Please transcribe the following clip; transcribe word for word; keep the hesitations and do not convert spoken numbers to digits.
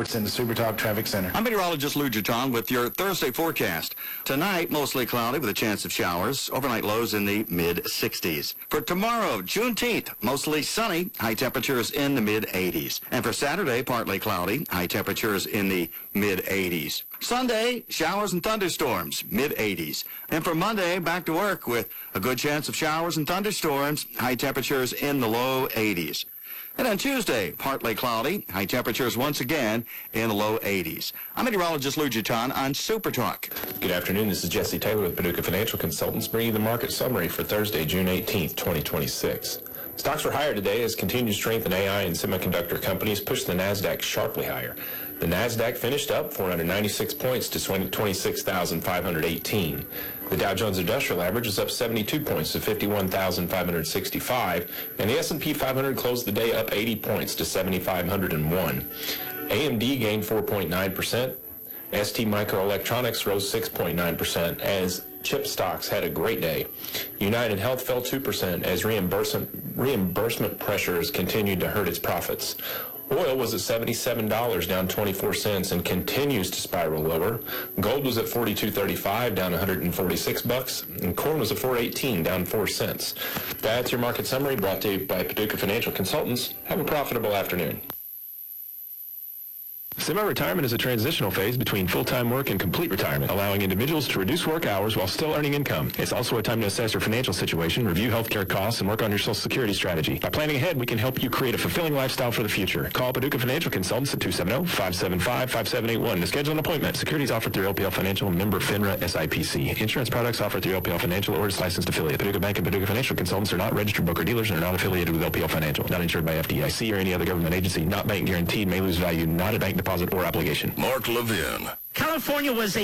Robertson, the SuperTalk Traffic Center. I'm meteorologist Lou Juton with your Thursday forecast. Tonight, mostly cloudy with a chance of showers. Overnight lows in the mid sixties. For tomorrow, Juneteenth, mostly sunny. High temperatures in the mid eighties. And for Saturday, partly cloudy. High temperatures in the mid eighties. Sunday, showers and thunderstorms, mid eighties. And for Monday, back to work with a good chance of showers and thunderstorms. High temperatures in the low eighties. And on Tuesday, partly cloudy, high temperatures once again in the low eighties. I'm meteorologist Lou Juton on SuperTalk. Good afternoon. This is Jesse Taylor with Paducah Financial Consultants, bringing you the market summary for Thursday, June eighteenth, twenty twenty-six. Stocks were higher today as continued strength in A I and semiconductor companies pushed the NASDAQ sharply higher. The NASDAQ finished up four hundred ninety-six points to twenty-six thousand five hundred eighteen. The Dow Jones Industrial Average was up seventy-two points to fifty-one thousand five hundred sixty-five, and the S and P five hundred closed the day up eighty points to seven thousand five hundred one. A M D gained four point nine percent. S T Microelectronics rose six point nine percent as chip stocks had a great day. United Health fell two percent as reimbursement, reimbursement pressures continued to hurt its profits. Oil was at seventy-seven dollars, down twenty-four cents, and continues to spiral lower. Gold was at forty-two thirty-five, down one hundred forty-six bucks, and corn was at four eighteen, down four cents. That's your market summary brought to you by Paducah Financial Consultants. Have a profitable afternoon. Semi-retirement is a transitional phase between full-time work and complete retirement, allowing individuals to reduce work hours while still earning income. It's also a time to assess your financial situation, review healthcare costs, and work on your Social Security strategy. By planning ahead, we can help you create a fulfilling lifestyle for the future. Call Paducah Financial Consultants at two seven zero, five seven five, five seven eight one to schedule an appointment. Securities offered through L P L Financial, member FINRA S I P C. Insurance products offered through L P L Financial or its licensed affiliate. Paducah Bank and Paducah Financial Consultants are not registered broker-dealers and are not affiliated with L P L Financial. Not insured by F D I C or any other government agency. Not bank guaranteed. May lose value. Not a bank deposit or obligation. Mark Levin. California was a